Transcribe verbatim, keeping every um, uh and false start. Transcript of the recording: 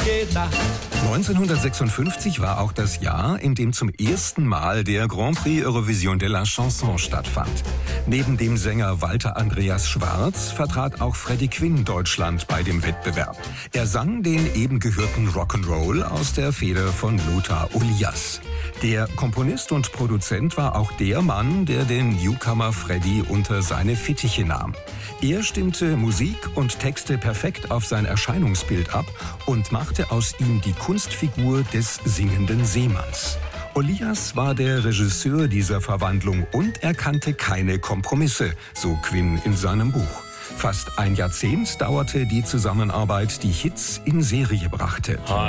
neunzehnhundertsechsundfünfzig war auch das Jahr, in dem zum ersten Mal der Grand Prix Eurovision de la Chanson stattfand. Neben dem Sänger Walter Andreas Schwarz vertrat auch Freddie Quinn Deutschland bei dem Wettbewerb. Er sang den eben gehörten Rock'n'Roll aus der Feder von Lothar Olias. Der Komponist und Produzent war auch der Mann, der den Newcomer Freddie unter seine Fittiche nahm. Er stimmte Musik und Texte perfekt auf sein Erscheinungsbild ab und machte aus ihm die Kunstfigur des singenden Seemanns. Olias war der Regisseur dieser Verwandlung und er kannte keine Kompromisse, so Quinn in seinem Buch. Fast ein Jahrzehnt dauerte die Zusammenarbeit, die Hits in Serie brachte.